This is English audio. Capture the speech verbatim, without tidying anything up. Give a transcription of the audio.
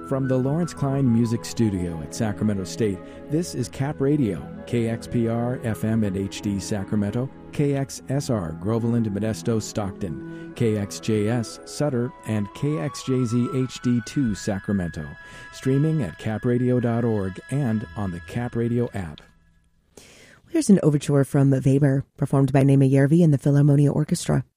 From the Lawrence Klein Music Studio at Sacramento State, this is Cap Radio, K X P R F M at H D Sacramento, K X S R Groveland, Modesto, Stockton, K X J S Sutter, and K X J Z H D two Sacramento. Streaming at cap radio dot org and on the Cap Radio app. Here's an overture from Weber, performed by Nema Järvi and the Philharmonia Orchestra.